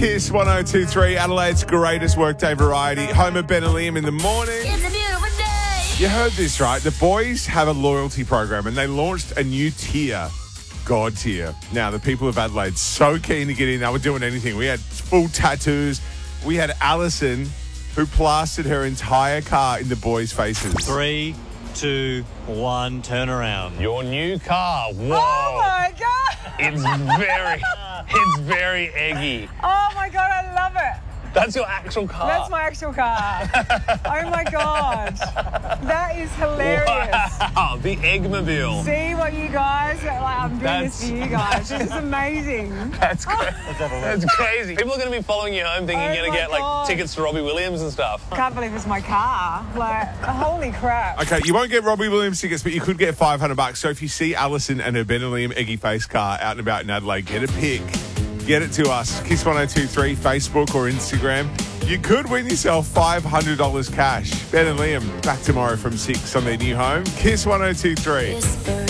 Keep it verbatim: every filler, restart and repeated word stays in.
Kiss one oh two three, Adelaide's greatest workday variety. Home of Ben and Liam in the morning. It's a beautiful day. You heard this, right? The boys have a loyalty program and they launched a new tier, God tier. Now, the people of Adelaide so keen to get in. They were doing anything. We had full tattoos. We had Alison, who plastered her entire car in the boys' faces. Three, two, one, turn around. Your new car. Whoa. Oh my God! It's very, it's very eggy. Oh my God, I love it. That's your actual car. That's my actual car. Oh my God. That is hilarious. Wow, the Eggmobile. See what you guys, like, I'm doing That's- this for you guys. This is amazing. That's cra- That's crazy. People are going to be following you home thinking Oh you're going my to get like God. tickets to Robbie Williams and stuff. I can't believe it's my car. Like, holy crap. Okay, you won't get Robbie Williams tickets, but you could get five hundred bucks. So if you see Alison and her Ben and Liam eggy face car out and about in Adelaide, get a pic. Get it to us. Kiss one oh two three, Facebook or Instagram. You could win yourself five hundred dollars cash. Ben and Liam back tomorrow from six on their new home. Kiss one oh two three. Whisper